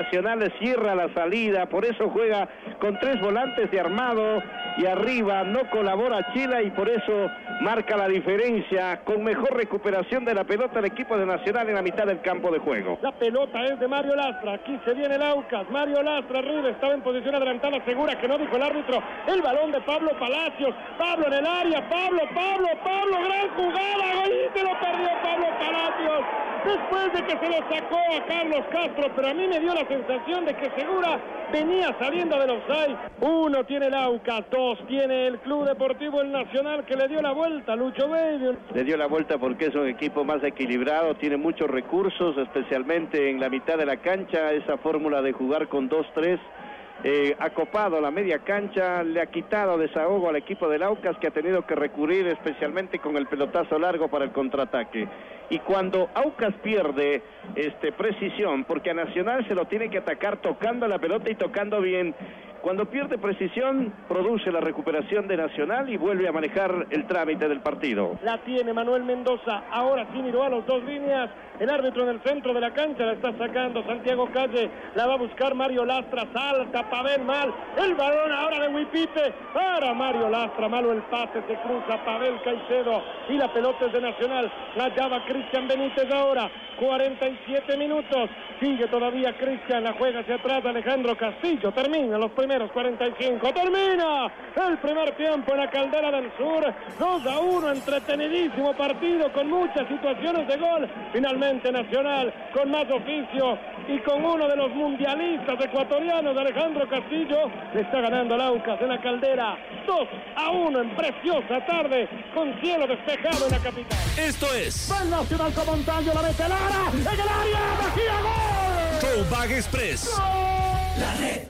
Nacional le cierra la salida, por eso juega con 3 volantes de armado y arriba no colabora Chila y por eso marca la diferencia con mejor recuperación de la pelota el equipo de Nacional en la mitad del campo de juego. La pelota es de Mario Lastra, aquí se viene el Aucas, Mario Lastra arriba, estaba en posición adelantada, segura que no dijo el árbitro, el balón de Pablo Palacios, Pablo en el área, Pablo, gran jugada, y se lo perdió Pablo Palacios, después de que se lo sacó a Carlos Castro, pero a mí me dio la sensación de que Segura venía saliendo de los 6. 1 tiene el Aucas, 2 tiene el Club Deportivo El Nacional que le dio la vuelta, Lucho Bello. Le dio la vuelta porque es un equipo más equilibrado, tiene muchos recursos, especialmente en la mitad de la cancha, esa fórmula de jugar con 2-3. Acopado a la media cancha, le ha quitado desahogo al equipo del Aucas que ha tenido que recurrir especialmente con el pelotazo largo para el contraataque. Y cuando Aucas pierde precisión, porque a Nacional se lo tiene que atacar tocando la pelota y tocando bien, cuando pierde precisión produce la recuperación de Nacional y vuelve a manejar el trámite del partido. La tiene Manuel Mendoza, ahora sí miró a las 2 líneas, el árbitro en el centro de la cancha la está sacando Santiago Calle, la va a buscar Mario Lastra, salta Pavel mal, el balón ahora de Huipite para Mario Lastra, malo el pase, se cruza Pavel Caicedo y la pelota es de Nacional, la llava Cristian Benítez ahora, 47 minutos, sigue todavía Cristian, la juega hacia atrás Alejandro Castillo, termina los primeros 45, termina el primer tiempo en la Caldera del Sur, 2-1, entretenidísimo partido con muchas situaciones de gol, finalmente Nacional con más oficio y con uno de los mundialistas ecuatorianos, Alejandro Castillo, le está ganando al Aucas en la Caldera, 2-1 en preciosa tarde con cielo despejado en la capital. Esto es Va el Nacional con Montaño, la mete Lara, en el área, Mejía, gol. Showbag Express. La red.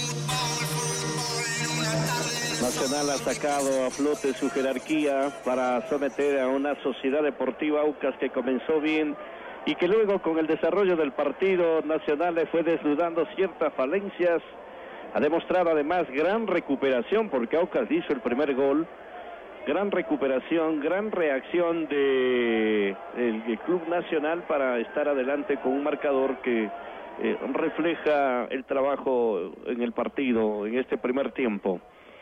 Nacional ha sacado a flote su jerarquía para someter a una Sociedad Deportiva Aucas que comenzó bien y que luego con el desarrollo del partido Nacional le fue desnudando ciertas falencias. Ha demostrado además gran recuperación porque Aucas hizo el primer gol. Gran recuperación, gran reacción del Club Nacional para estar adelante con un marcador que refleja el trabajo en el partido, en este primer tiempo.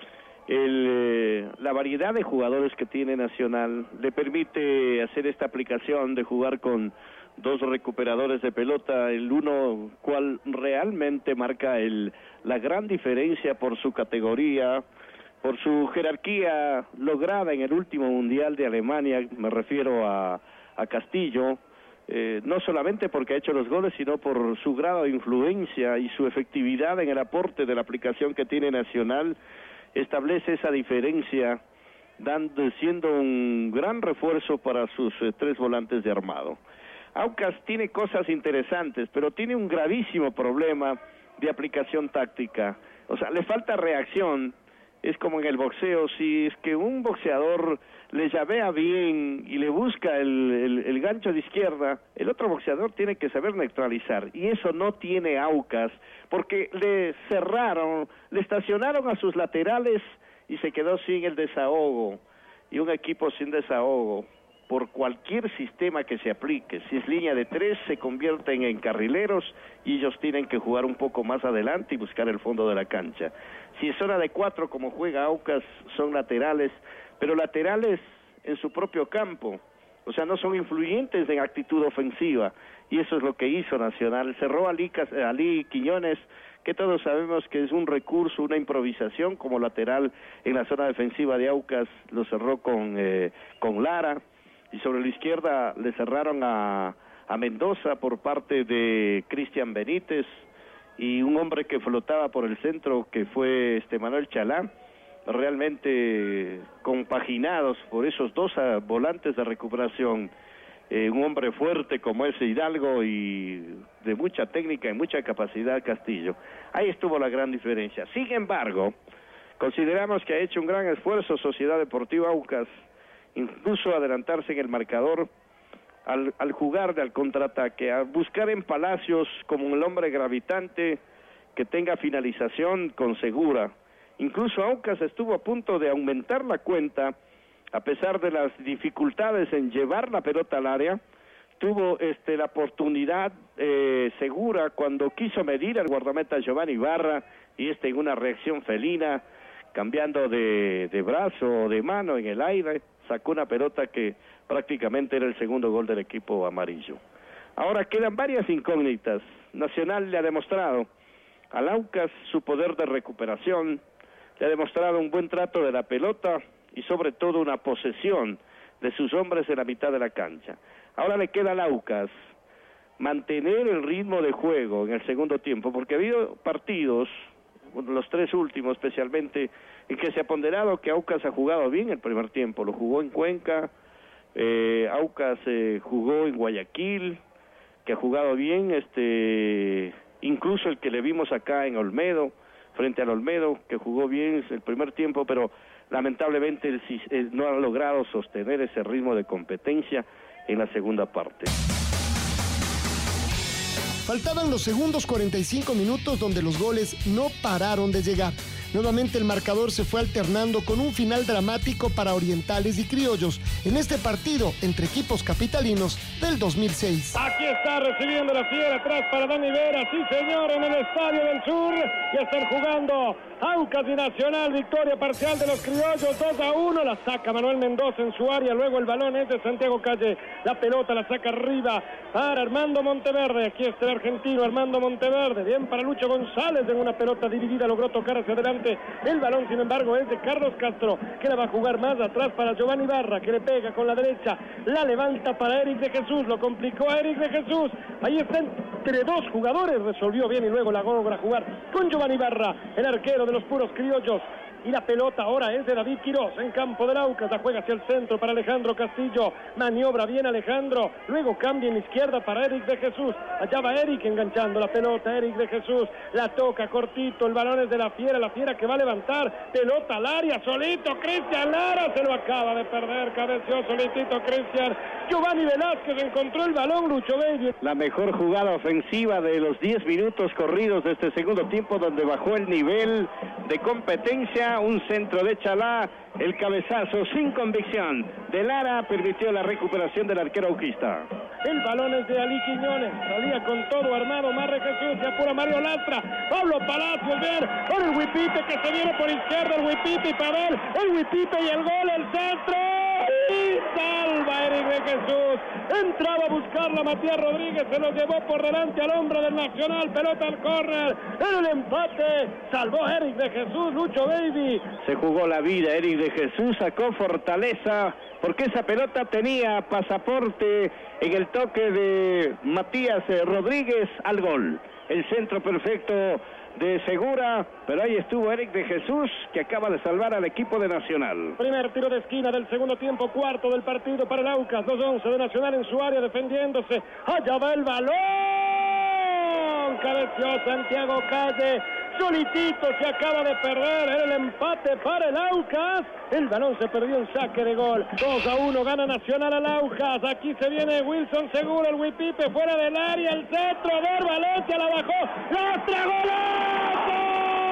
La variedad de jugadores que tiene Nacional le permite hacer esta aplicación de jugar con 2 recuperadores de pelota, el uno cual realmente marca la gran diferencia por su categoría, por su jerarquía lograda en el último Mundial de Alemania, me refiero a Castillo, no solamente porque ha hecho los goles, sino por su grado de influencia y su efectividad en el aporte de la aplicación que tiene Nacional, establece esa diferencia, siendo un gran refuerzo para sus 3 volantes de armado. Aucas tiene cosas interesantes, pero tiene un gravísimo problema de aplicación táctica, o sea, le falta reacción. Es como en el boxeo, si es que un boxeador le llavea bien y le busca el gancho de izquierda, el otro boxeador tiene que saber neutralizar, y eso no tiene Aucas, porque le cerraron, le estacionaron a sus laterales y se quedó sin el desahogo, y un equipo sin desahogo, por cualquier sistema que se aplique, si es línea de 3 se convierten en carrileros y ellos tienen que jugar un poco más adelante y buscar el fondo de la cancha. Si es zona de 4 como juega Aucas, son laterales, pero laterales en su propio campo, o sea, no son influyentes en actitud ofensiva, y eso es lo que hizo Nacional. Cerró a Ali Quiñones, que todos sabemos que es un recurso, una improvisación como lateral en la zona defensiva de Aucas, lo cerró con Lara, y sobre la izquierda le cerraron a Mendoza por parte de Cristian Benítez, y un hombre que flotaba por el centro que fue Manuel Chalá, realmente compaginados por esos 2 volantes de recuperación, un hombre fuerte como ese Hidalgo y de mucha técnica y mucha capacidad Castillo. Ahí estuvo la gran diferencia. Sin embargo, consideramos que ha hecho un gran esfuerzo Sociedad Deportiva Aucas, incluso adelantarse en el marcador al jugar al contraataque, a buscar en Palacios como el hombre gravitante que tenga finalización con Segura. Incluso Aucas estuvo a punto de aumentar la cuenta, a pesar de las dificultades en llevar la pelota al área, tuvo la oportunidad segura cuando quiso medir al guardameta Giovanni Ibarra, y en una reacción felina, cambiando de brazo o de mano en el aire, sacó una pelota que prácticamente era el segundo gol del equipo amarillo. Ahora quedan varias incógnitas. Nacional le ha demostrado al Aucas su poder de recuperación, le ha demostrado un buen trato de la pelota y sobre todo una posesión de sus hombres en la mitad de la cancha. Ahora le queda al Aucas mantener el ritmo de juego en el segundo tiempo, porque ha habido partidos, los tres últimos especialmente, en que se ha ponderado que Aucas ha jugado bien el primer tiempo. Lo jugó en Cuenca, Aucas jugó en Guayaquil, que ha jugado bien, incluso el que le vimos acá en Olmedo, frente al Olmedo, que jugó bien el primer tiempo, pero lamentablemente no ha logrado sostener ese ritmo de competencia en la segunda parte. Faltaban los segundos 45 minutos donde los goles no pararon de llegar. Nuevamente el marcador se fue alternando con un final dramático para orientales y criollos en este partido entre equipos capitalinos del 2006. Aquí está recibiendo la fiera atrás para Dani Vera, sí señor, en el Estadio del Sur. Ya están jugando Aucas y Nacional, victoria parcial de los criollos, 2-1, la saca Manuel Mendoza en su área, luego el balón es de Santiago Calle, la pelota la saca arriba para Armando Monteverde, aquí está el argentino Armando Monteverde, bien para Lucho González, en una pelota dividida logró tocar hacia adelante, el balón sin embargo es de Carlos Castro, que la va a jugar más atrás para Giovanni Ibarra, que le pega con la derecha, la levanta para Eric de Jesús, lo complicó a Eric de Jesús, ahí está entre dos jugadores, resolvió bien y luego la logra jugar con Giovanni Ibarra, el arquero de los puros criollos. Y la pelota ahora es de David Quiroz en campo del Aucas, la juega hacia el centro para Alejandro Castillo, maniobra bien Alejandro, luego cambia en izquierda para Eric de Jesús, allá va Eric enganchando la pelota, Eric de Jesús, la toca cortito, el balón es de la fiera que va a levantar, pelota al área, solito Cristian Lara, se lo acaba de perder, cabeció solitito Cristian, Giovanni Velázquez encontró el balón, Lucho Bello. La mejor jugada ofensiva de los 10 minutos corridos de este segundo tiempo, donde bajó el nivel de competencia, un centro de Chalá, el cabezazo sin convicción de Lara permitió la recuperación del arquero auquista. El balón es de Ali Quiñones, salía con todo armado, Marre Jesús, se apura Mario Lastra, Pablo Palacios, bien, con el Huipipe que se viene por izquierda, el Huipipe y Pavel, el Huipipe y el gol, el centro, y salva Eric de Jesús, entraba a buscarla Matías Rodríguez, se lo llevó por delante al hombre del Nacional, pelota al córner, en el empate, salvó Eric de Jesús, Lucho Baby. Se jugó la vida, Eric de Jesús sacó fortaleza, porque esa pelota tenía pasaporte en el toque de Matías Rodríguez al gol. El centro perfecto de Segura, pero ahí estuvo Eric de Jesús, que acaba de salvar al equipo de Nacional. Primer tiro de esquina del segundo tiempo, cuarto del partido para el Aucas, 2-11 de Nacional en su área defendiéndose, allá va el balón, cabeció Santiago Calle, solitito se acaba de perder, era el empate para el Aucas, el balón se perdió en saque de gol, 2-1 gana Nacional al Aucas, aquí se viene Wilson Segura, el Huipipe fuera del área, el centro, ver Valencia la bajó, Lastra, golazo,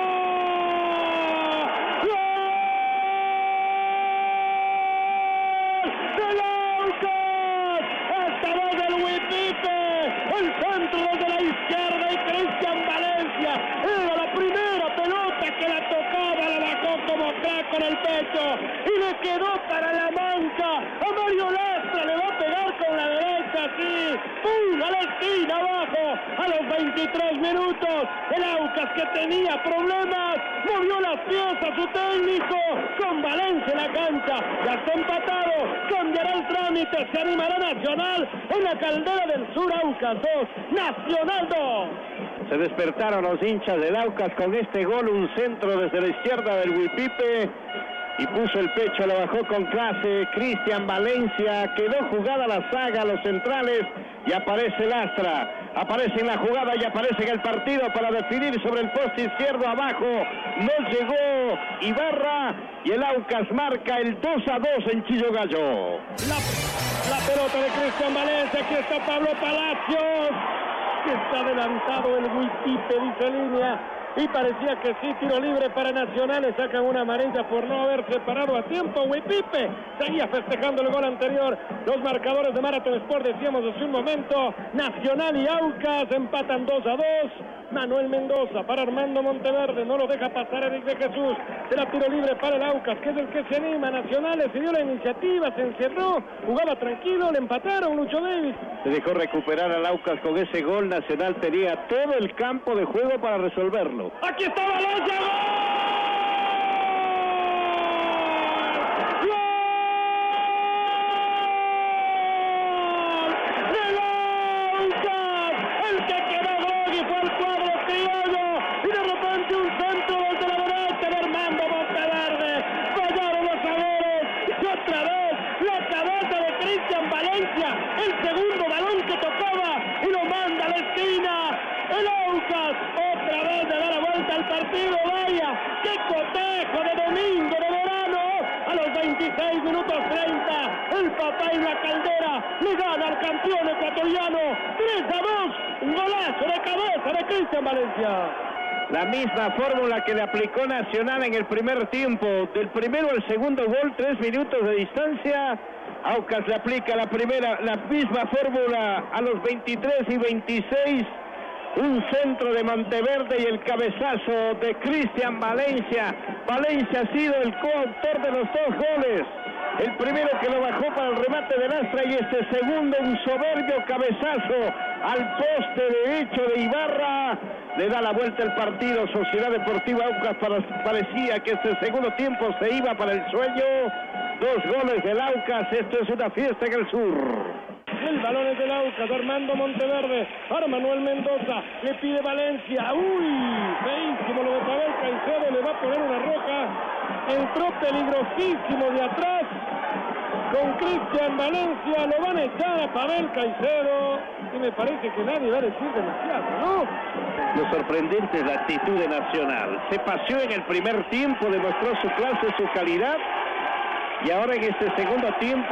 ¡gol del Aucas! Esta vez el Huipipe, el centro desde la izquierda y Cristian Valencia, era la primera pelota que la tocaba, la bajó como crack con el pecho y le quedó para la mancha, a Mario Lastra le va a pegar con la derecha, así, ¡pum!, a la esquina abajo, a los 23 minutos, el Aucas que tenía problemas, movió las piezas su técnico, con Valencia en la cancha, ya está empatado, cambiará el trámite, se animará Nacional en la Caldera del Sur, Aucas 2, Nacional 2. Se despertaron los hinchas del Aucas con este gol, un centro desde la izquierda del Huipipe y puso el pecho, lo bajó con clase Cristian Valencia, quedó jugada la saga, los centrales, y aparece Lastra, aparece en la jugada y aparece en el partido para definir sobre el poste izquierdo abajo, no llegó Ibarra y el Aucas marca el 2-2 en Chillo Gallo. La pelota de Cristian Valencia, aquí está Pablo Palacios, que está adelantado el Huipipe, dice línea, y parecía que sí, tiro libre para Nacional, le sacan una amarilla por no haberse parado a tiempo. Huipipe seguía festejando el gol anterior. Los marcadores de Marathon Sport, decíamos hace un momento, Nacional y Aucas empatan 2-2. Manuel Mendoza para Armando Monteverde, no lo deja pasar Eric de Jesús, será tiro libre para el Aucas, que es el que se anima. Nacional le dio la iniciativa, se encerró, jugaba tranquilo, le empataron. Lucho Davis se dejó recuperar al Aucas con ese gol. Nacional tenía todo el campo de juego para resolverlo. Aquí está Valencia, ¡gol! El segundo balón que tocaba y lo manda a la esquina. El Aucas otra vez le da la vuelta al partido. Vaya, qué cotejo de domingo de verano. A los 26 minutos 30, el papá en la caldera le gana al campeón ecuatoriano 3-2. Un golazo de cabeza de Cristian Valencia. La misma fórmula que le aplicó Nacional en el primer tiempo. Del primero al segundo gol, 3 minutos de distancia. Aucas le aplica la misma fórmula a los 23 y 26. Un centro de Monteverde y el cabezazo de Cristian Valencia. Valencia ha sido el coautor de los 2 goles. El primero que lo bajó para el remate de Lastra y este segundo un soberbio cabezazo al poste derecho de Ibarra. Le da la vuelta el partido. Sociedad Deportiva Aucas parecía que este segundo tiempo se iba para el sueño. 2 goles del Aucas, esto es una fiesta en el sur. El balón es del Aucas, Armando Monteverde, para Manuel Mendoza, le pide Valencia, ¡uy! Feísimo lo de Pavel Caicedo, le va a poner una roja, entró peligrosísimo de atrás, con Cristian Valencia, lo van a echar a Pavel Caicedo, y me parece que nadie va a decir demasiado, ¿no? Lo sorprendente es la actitud de Nacional, se paseó en el primer tiempo, demostró su clase, su calidad, y ahora en este segundo tiempo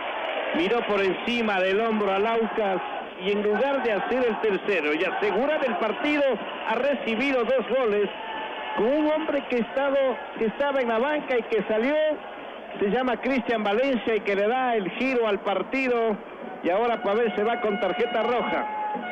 miró por encima del hombro al Aucas y en lugar de hacer el tercero y asegurar el partido, ha recibido 2 goles con un hombre que estaba en la banca y que salió, se llama Cristian Valencia y que le da el giro al partido y ahora Pavel se va con tarjeta roja.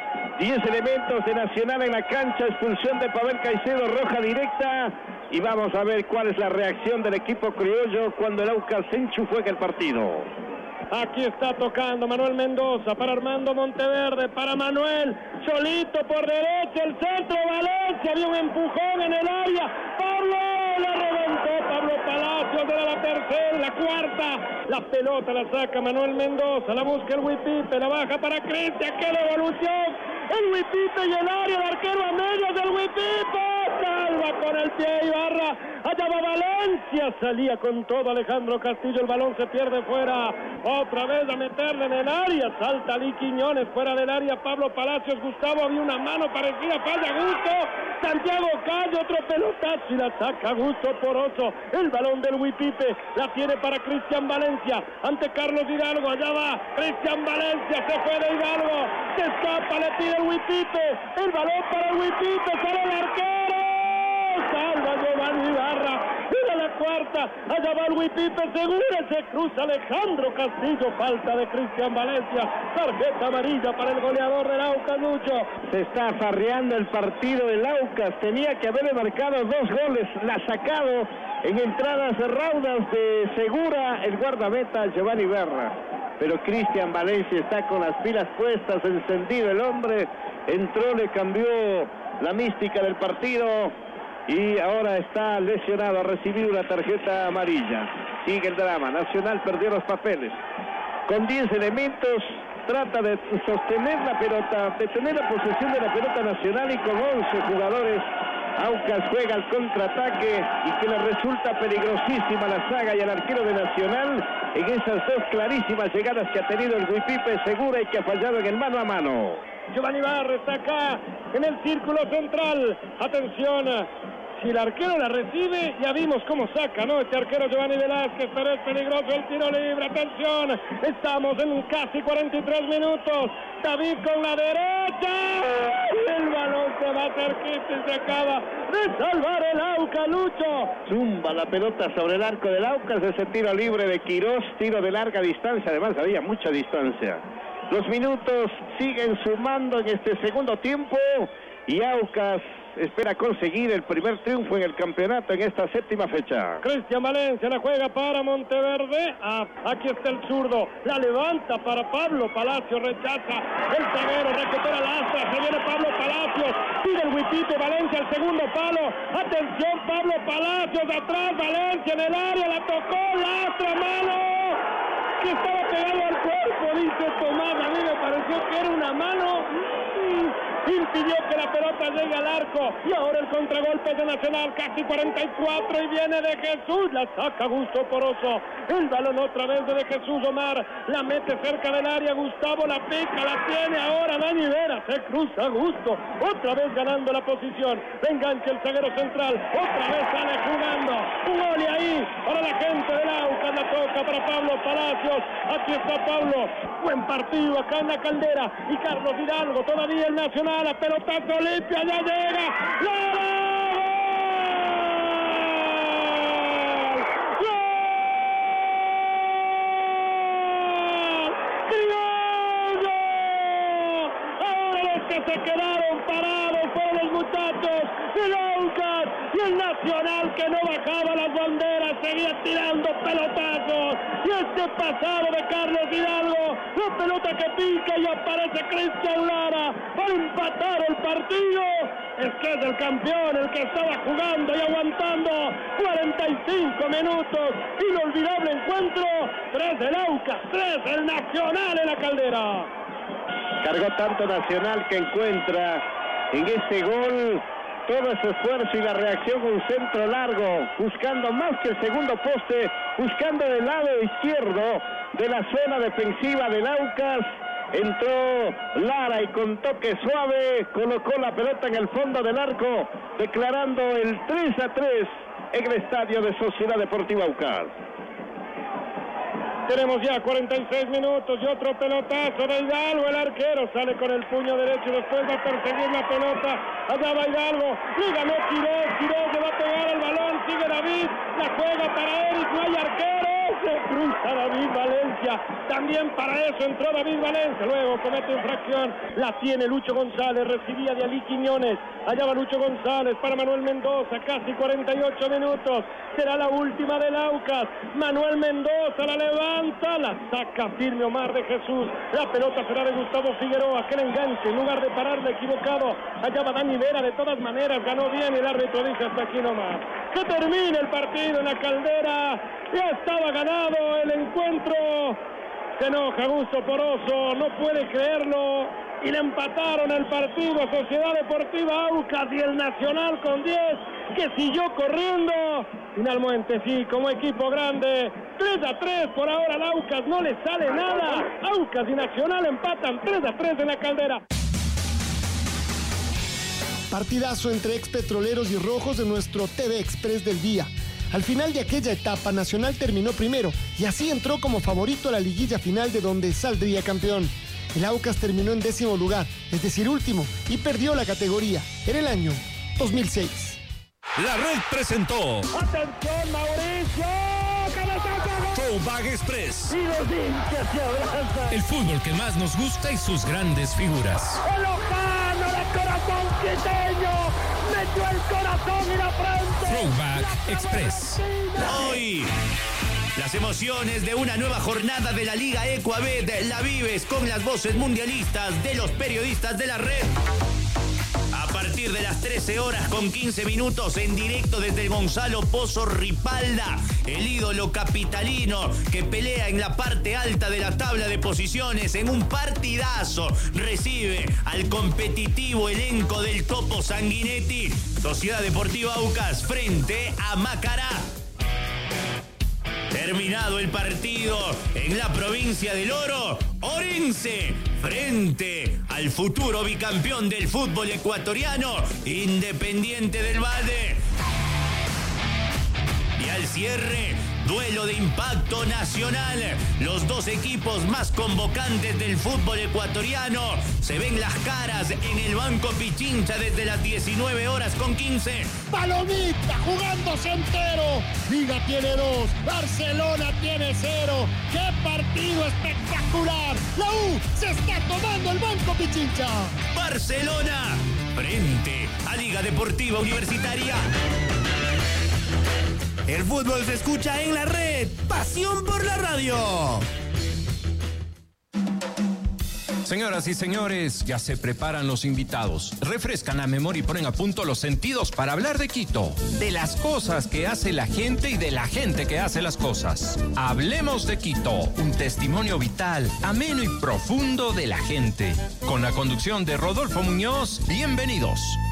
10 elementos de Nacional en la cancha, expulsión de Pavel Caicedo, roja directa. Y vamos a ver cuál es la reacción del equipo criollo cuando el Aucas se enchufó en el partido. Aquí está tocando Manuel Mendoza para Armando Monteverde, para Manuel, solito por derecha, el centro, Valencia, había un empujón en el área, Pablo, la reventó Pablo Palacios, era la tercera, la cuarta, la pelota la saca Manuel Mendoza, la busca el Huipipe, la baja para Cristian, qué devolución, el Huipipe y el área, el arquero a medios del Huipipe, salva con el pie Ibarra, allá va Valencia, salía con todo Alejandro Castillo, el balón se pierde fuera, otra vez a meterle en el área, salta Ali Quiñones, fuera del área Pablo Palacios, Gustavo, había una mano parecida, falla Gusto, Santiago Calle, otro pelotazo y la saca Gusto Poroso, el balón del Huipipe, la tiene para Cristian Valencia, ante Carlos Hidalgo, allá va Cristian Valencia, se fue de Hidalgo, se escapa, le pide el Huipipe, el balón para el Huipipe, sale el arquero, salva Giovanni Ibarra, mira la cuarta, allá va el Huipipe, segura, se cruza Alejandro Castillo, falta de Cristian Valencia, tarjeta amarilla para el goleador del Aucas, Lucho. Se está farreando el partido del Aucas, tenía que haberle marcado 2 goles, la ha sacado en entradas raudas de Segura, el guardameta Giovanni Ibarra. Pero Cristian Valencia está con las pilas puestas, encendido el hombre, entró, le cambió la mística del partido y ahora está lesionado, ha recibido una tarjeta amarilla. Sigue el drama, Nacional perdió los papeles. Con 10 elementos trata de sostener la pelota, de tener la posesión de la pelota Nacional y con 11 jugadores Aucas juega al contraataque y que le resulta peligrosísima la saga y al arquero de Nacional en esas 2 clarísimas llegadas que ha tenido el Huipipe Segura y que ha fallado en el mano a mano. Giovanni Ibarra está acá en el círculo central, atención, si el arquero la recibe, ya vimos cómo saca, ¿no? Este arquero Giovanni Velázquez, pero es peligroso el tiro libre, atención, estamos en casi 43 minutos, David con la derecha, el balón se va a hacer quiste y se acaba de salvar el Aucas, Lucho. Zumba la pelota sobre el arco del Aucas, ese tiro libre de Quirós, tiro de larga distancia, además había mucha distancia. Los minutos siguen sumando en este segundo tiempo y Aucas espera conseguir el primer triunfo en el campeonato en esta séptima fecha. Cristian Valencia la juega para Monteverde. Aquí está el zurdo. La levanta para Pablo Palacios. Rechaza el zaguero. Recupera Lastra. Se viene Pablo Palacios. Pide el Huipite. Valencia al segundo palo. Atención, Pablo Palacios. Atrás Valencia en el área. La tocó Lastra. Mano. Que estaba pegado al cuerpo. Dice Tomás. A mí me pareció que era una mano. Impidió que la pelota llegue al arco y ahora el contragolpe de Nacional, casi 44 y viene de Jesús, la saca Gusto Poroso, el balón otra vez de Jesús Omar, la mete cerca del área, Gustavo la pica, la tiene ahora Dani Vera, se cruza Gusto, otra vez ganando la posición, engancha el zaguero central, otra vez sale jugando, un gol ahí, para la gente del Aucas, la toca para Pablo Palacios, aquí está Pablo, buen partido acá en la Caldera, y Carlos Hidalgo, todavía el Nacional, la pelotazo limpia, ya llega, ¡gol! ¡Criollo! Ahora los que se quedaron parados fueron los muchachos del Aucas y el Nacional que no bajaba las banderas, seguía tirando pelotazos y este pasado de Carlos Hidalgo, la pelota que pica y aparece Cristian Lara para empatar el partido. Es que es el campeón, el que estaba jugando y aguantando 45 minutos, inolvidable encuentro, 3 del Aucas, 3 del Nacional en la Caldera. Cargó tanto Nacional que encuentra en este gol todo su esfuerzo y la reacción, un centro largo, buscando más que el segundo poste, buscando del lado izquierdo de la zona defensiva del Aucas. Entró Lara y con toque suave colocó la pelota en el fondo del arco, declarando el 3-3 en el estadio de Sociedad Deportiva Aucas. Tenemos ya 46 minutos y otro pelotazo de Hidalgo, el arquero sale con el puño derecho y después va a perseguir la pelota, allá va Hidalgo, le ganó Quirós le va a pegar el balón, sigue David, la juega para Eric, no hay arquero, se cruza David Valencia, también para eso entró David Valencia, luego comete infracción, la tiene Lucho González, recibía de Ali Quiñones, allá va Lucho González para Manuel Mendoza, casi 48 minutos, será la última del Aucas, Manuel Mendoza la levanta, la saca firme Omar de Jesús, la pelota será de Gustavo Figueroa, que le enganche, en lugar de pararle equivocado, allá va Dani Vera, de todas maneras ganó bien y el árbitro dice hasta aquí nomás, que termine el partido en la Caldera, ya estaba ganado el encuentro, se enoja Gusto Poroso, no puede creerlo, y le empataron el partido a Sociedad Deportiva Aucas y el Nacional con 10, que siguió corriendo, finalmente sí, como equipo grande, 3-3, por ahora al Aucas no le sale nada, Aucas y Nacional empatan 3-3 en la Caldera. Partidazo entre expetroleros y rojos de nuestro TV Express del día. Al final de aquella etapa, Nacional terminó primero y así entró como favorito a la liguilla final de donde saldría campeón. El Aucas terminó en 10º lugar, es decir, último, y perdió la categoría en el año 2006. La Red presentó ¡Atención, Mauricio! Showbag Express. Y los hinchas se abrazan. El fútbol que más nos gusta y sus grandes figuras. ¡El Lojano de corazón quiteño! ¡Metió el corazón y la frente! Throwback Express. Hoy, las emociones de una nueva jornada de la Liga Ecuabet la vives con las voces mundialistas de los periodistas de la Red. A partir de las 13 horas con 15 minutos en directo desde el Gonzalo Pozo Ripalda, el ídolo capitalino que pelea en la parte alta de la tabla de posiciones en un partidazo, recibe al competitivo elenco del Topo Sanguinetti, Sociedad Deportiva Aucas frente a Macará. Terminado el partido en la provincia del Oro, Orense frente al futuro bicampeón del fútbol ecuatoriano, Independiente del Valle. Y al cierre, Duelo de impacto nacional. Los dos equipos más convocantes del fútbol ecuatoriano se ven las caras en el Banco Pichincha desde las 19:15. Palomita jugándose entero. Liga tiene 2, Barcelona tiene 0. ¡Qué partido espectacular! La U se está tomando el Banco Pichincha. Barcelona frente a Liga Deportiva Universitaria. El fútbol se escucha en la red. Pasión por la radio. Señoras y señores, ya se preparan los invitados. Refrescan la memoria y ponen a punto los sentidos para hablar de Quito, de las cosas que hace la gente y de la gente que hace las cosas. Hablemos de Quito, un testimonio vital, ameno y profundo de la gente. Con la conducción de Rodolfo Muñoz, bienvenidos.